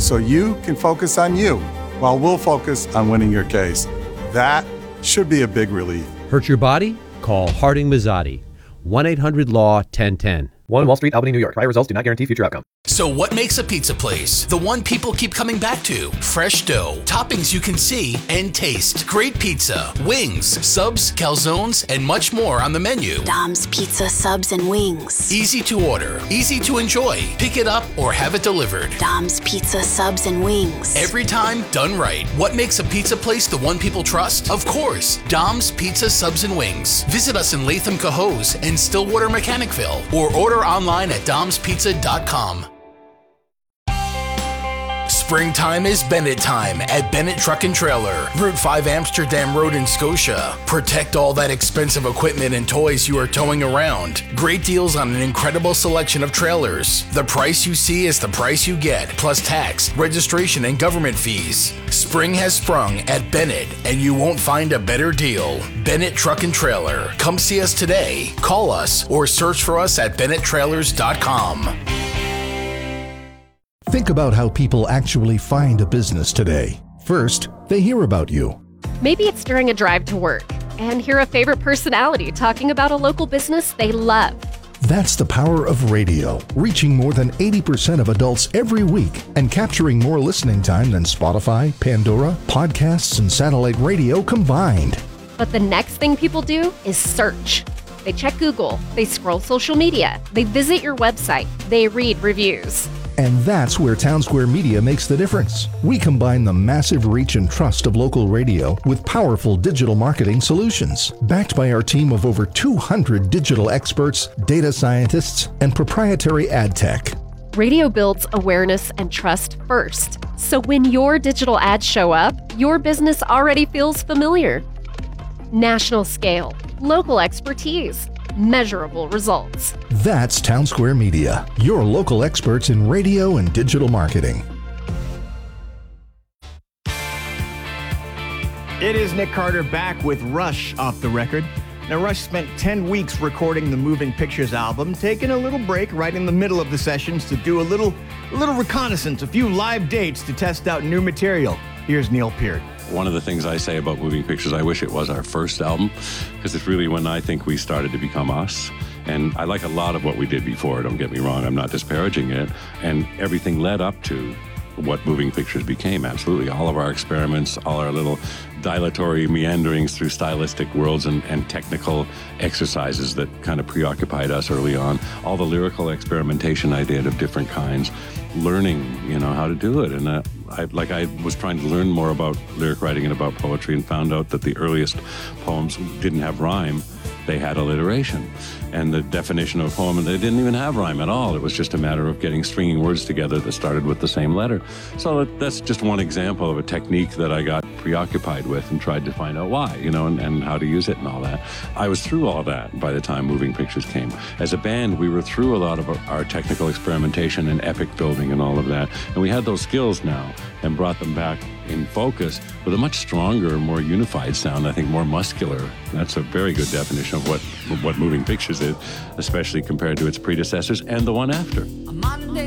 so you can focus on you while we'll focus on winning your case. That should be a big relief. Hurt your body? Call Harding Mazzotti. 1-800-LAW-1010. 1 Wall Street, Albany, New York. Prior results do not guarantee future outcome. So what makes a pizza place? The one people keep coming back to. Fresh dough, toppings you can see and taste. Great pizza, wings, subs, calzones, and much more on the menu. Dom's Pizza, Subs, and Wings. Easy to order, easy to enjoy. Pick it up or have it delivered. Dom's Pizza, Subs, and Wings. Every time done right. What makes a pizza place the one people trust? Of course, Dom's Pizza, Subs, and Wings. Visit us in Latham, Cohoes, and Stillwater, Mechanicville, or order online at domspizza.com. Springtime is Bennett time at Bennett Truck and Trailer, Route 5 Amsterdam Road in Scotia. Protect all that expensive equipment and toys you are towing around. Great deals on an incredible selection of trailers. The price you see is the price you get, plus tax, registration, and government fees. Spring has sprung at Bennett, and you won't find a better deal. Bennett Truck and Trailer. Come see us today. Call us or search for us at BennettTrailers.com. Think about how people actually find a business today. First, they hear about you. Maybe it's during a drive to work and hear a favorite personality talking about a local business they love. That's the power of radio, reaching more than 80% of adults every week and capturing more listening time than Spotify, Pandora, podcasts, and satellite radio combined. But the next thing people do is search. They check Google, they scroll social media, they visit your website, they read reviews. And that's where Townsquare Media makes the difference. We combine the massive reach and trust of local radio with powerful digital marketing solutions, backed by our team of over 200 digital experts, data scientists, and proprietary ad tech. Radio builds awareness and trust first. So when your digital ads show up, your business already feels familiar. National scale, local expertise, measurable results. That's Townsquare Media, your local experts in radio and digital marketing. It is Nick Carter back with Rush Off the Record. Now, Rush spent 10 weeks recording the Moving Pictures album, taking a little break right in the middle of the sessions to do a little reconnaissance, a few live dates to test out new material. Here's Neil Peart. One of the things I say about Moving Pictures, I wish it was our first album, because it's really when I think we started to become us. And I like a lot of what we did before, don't get me wrong, I'm not disparaging it. And everything led up to what Moving Pictures became, absolutely. All of our experiments, all our little dilatory meanderings through stylistic worlds and technical exercises that kind of preoccupied us early on, all the lyrical experimentation I did of different kinds, learning, how to do it. And I was trying to learn more about lyric writing and about poetry and found out that the earliest poems didn't have rhyme. They had alliteration. And the definition of a poem, they didn't even have rhyme at all. It was just a matter of getting stringing words together that started with the same letter. So that's just one example of a technique that I got preoccupied with and tried to find out why, and how to use it and all that. I was through all that by the time Moving Pictures came. As a band, we were through a lot of our technical experimentation and epic building and all of that. And we had those skills now and brought them back in focus with a much stronger, more unified sound, I think more muscular. That's a very good definition of what Moving Pictures is, especially compared to its predecessors and the one after.